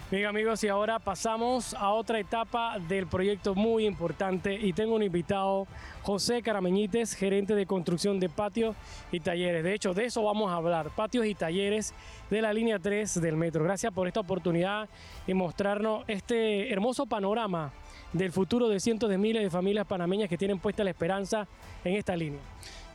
Bien, amigos, y ahora pasamos a otra etapa del proyecto muy importante y tengo un invitado, José Carameñites, gerente de construcción de patios y talleres. De hecho, de eso vamos a hablar, patios y talleres de la línea 3 del metro. Gracias por esta oportunidad y mostrarnos este hermoso panorama del futuro de cientos de miles de familias panameñas que tienen puesta la esperanza en esta línea.